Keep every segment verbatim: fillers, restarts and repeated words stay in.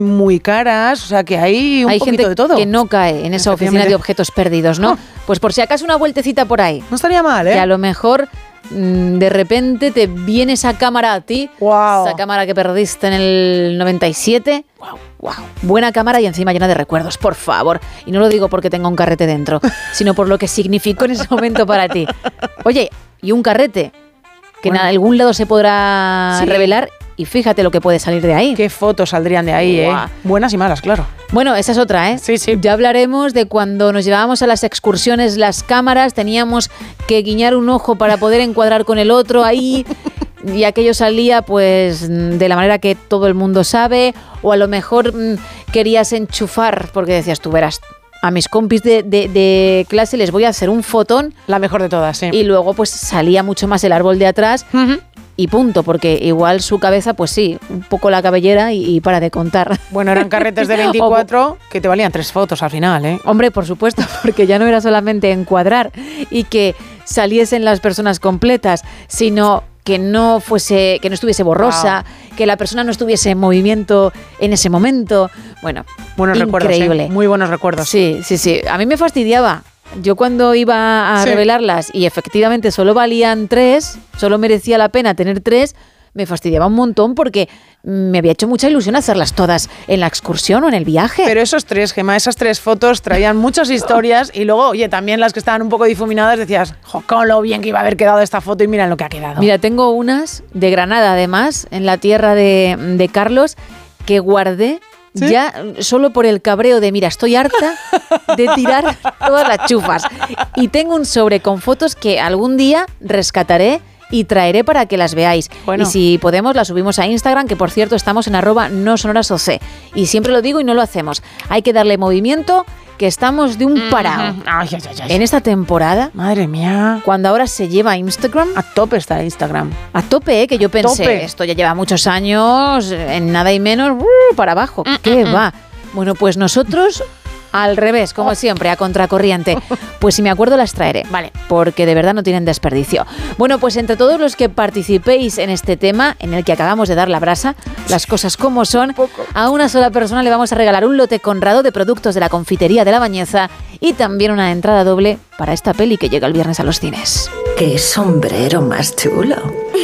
muy caras, o sea que hay un hay poquito gente de todo. Que no cae en esa oficina de objetos perdidos, ¿no? Pues por si acaso una vueltecita por ahí. No estaría mal, ¿eh? Que a lo mejor mmm, de repente te viene esa cámara a ti, wow. esa cámara que perdiste en el noventa y siete. Wow, wow. Buena cámara y encima llena de recuerdos, por favor. Y no lo digo porque tenga un carrete dentro, sino por lo que significó en ese momento para ti. Oye, y un carrete que bueno. en algún lado se podrá sí. revelar. Y fíjate lo que puede salir de ahí. Qué fotos saldrían de ahí, wow. ¿eh? Buenas y malas, claro. Bueno, esa es otra, ¿eh? Sí, sí. Ya hablaremos de cuando nos llevábamos a las excursiones las cámaras, teníamos que guiñar un ojo para poder encuadrar con el otro ahí y aquello salía pues de la manera que todo el mundo sabe, o a lo mejor mmm, querías enchufar porque decías, tú verás, a mis compis de, de, de clase les voy a hacer un fotón. La mejor de todas, sí. Y luego pues salía mucho más el árbol de atrás. Uh-huh. Y punto, porque igual su cabeza, pues sí, un poco la cabellera y, y para de contar. Bueno, eran carretes de veinticuatro que te valían tres fotos al final, ¿eh? Hombre, por supuesto, porque ya no era solamente encuadrar y que saliesen las personas completas, sino que no fuese, que no estuviese borrosa, wow. que la persona no estuviese en movimiento en ese momento. Bueno, buenos increíble. Recuerdos, ¿eh? Muy buenos recuerdos. Sí, sí, sí. A mí me fastidiaba. Yo cuando iba a sí. revelarlas y efectivamente solo valían tres, solo merecía la pena tener tres, me fastidiaba un montón porque me había hecho mucha ilusión hacerlas todas en la excursión o en el viaje. Pero esos tres, Gemma, esas tres fotos traían muchas historias y luego, oye, también las que estaban un poco difuminadas decías, jo, con lo bien que iba a haber quedado esta foto y mira lo que ha quedado. Mira, tengo unas de Granada además, en la tierra de, de Carlos, que guardé. ¿Sí? Ya solo por el cabreo de, mira, estoy harta de tirar todas las chufas. Y tengo un sobre con fotos que algún día rescataré y traeré para que las veáis. Bueno. Y si podemos, las subimos a Instagram, que por cierto estamos en arroba no sonoras oc. Y siempre lo digo y no lo hacemos. Hay que darle movimiento, que estamos de un parado. Mm-hmm. Ay, ay, ay, ay. En esta temporada, madre mía, cuando ahora se lleva a Instagram, a tope está Instagram. A tope, ¿eh? Que yo pensé, tope. Esto ya lleva muchos años, en nada y menos, uh, para abajo. Mm-mm. ¿Qué va? Bueno, pues nosotros al revés, como siempre, a contracorriente. Pues si me acuerdo las traeré, vale, porque de verdad no tienen desperdicio. Bueno, pues entre todos los que participéis en este tema, en el que acabamos de dar la brasa, las cosas como son, a una sola persona le vamos a regalar un lote conrado de productos de la confitería de La Bañeza y también una entrada doble para esta peli que llega el viernes a los cines. ¡Qué sombrero más chulo!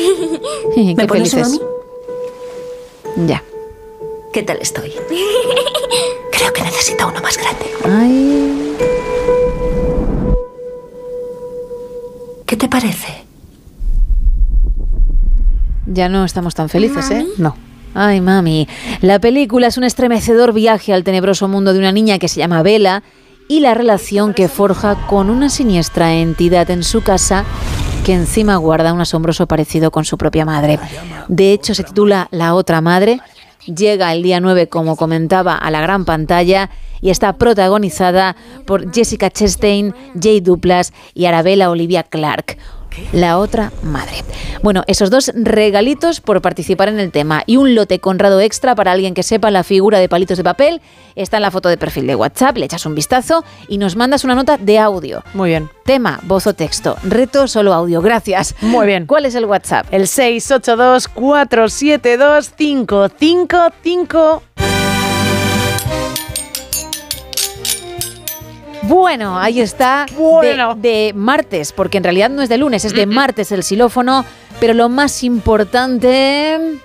¿Me ¿Me pones uno a mí? Ya. ¿Qué tal estoy? Creo que necesito uno más grande. Ay. ¿Qué te parece? Ya no estamos tan felices, ¿Mami? ¿eh? No. Ay, mami. La película es un estremecedor viaje al tenebroso mundo de una niña que se llama Bella y la relación que forja con una siniestra entidad en su casa que encima guarda un asombroso parecido con su propia madre. De hecho, se titula La otra madre. Llega el día nueve, como comentaba, a la gran pantalla y está protagonizada por Jessica Chastain, Jay Duplass y Arabella Olivia Clarke. La otra madre. Bueno, esos dos regalitos por participar en el tema y un lote conrado extra para alguien que sepa la figura de palitos de papel. Está en la foto de perfil de WhatsApp, le echas un vistazo y nos mandas una nota de audio. Muy bien. Tema, voz o texto. Reto, solo audio. Gracias. Muy bien. ¿Cuál es el WhatsApp? El seis ocho dos, cuatro siete dos, cinco cinco cinco. Bueno, ahí está, bueno. de, de martes, porque en realidad no es de lunes, es de martes el xilófono, pero lo más importante...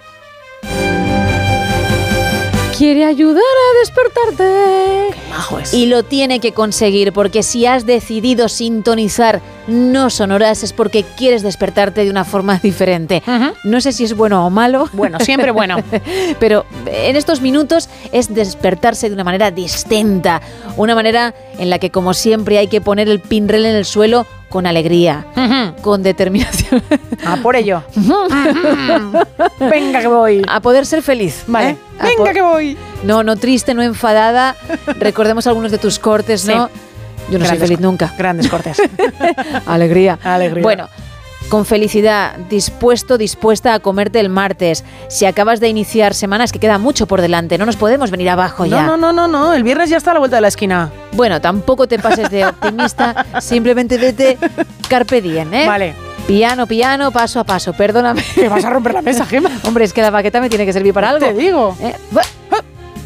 Quiere ayudar a despertarte. Qué majo es. Y lo tiene que conseguir, porque si has decidido sintonizar No Sonoras es porque quieres despertarte de una forma diferente. Uh-huh. No sé si es bueno o malo. Bueno, siempre bueno. Pero en estos minutos es despertarse de una manera distinta. Una manera en la que, como siempre, hay que poner el pinrel en el suelo con alegría, uh-huh. con determinación. A por ello. Uh-huh. Venga que voy. A poder ser feliz. Vale. ¿Eh? Venga po- que voy. No, no triste, no enfadada. Recordemos algunos de tus cortes, ¿no? Sí. Yo no grandes soy feliz co- nunca. Grandes cortes. Alegría. Alegría. Bueno, con felicidad, dispuesto, dispuesta a comerte el martes. Si acabas de iniciar semanas, que queda mucho por delante, no nos podemos venir abajo ya. No, no, no, no, no. El viernes ya está a la vuelta de la esquina. Bueno, tampoco te pases de optimista, simplemente vete carpe diem, ¿eh? Vale. Piano, piano, paso a paso, perdóname. Que vas a romper la mesa, Gemma. Hombre, es que la baqueta me tiene que servir para algo. Te digo. ¿Eh?